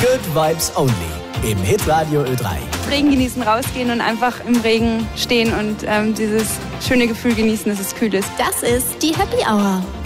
Good Vibes Only im Hitradio Ö3. Regen genießen, rausgehen und einfach im Regen stehen und dieses schöne Gefühl genießen, dass es kühl ist. Das ist die Happy Hour.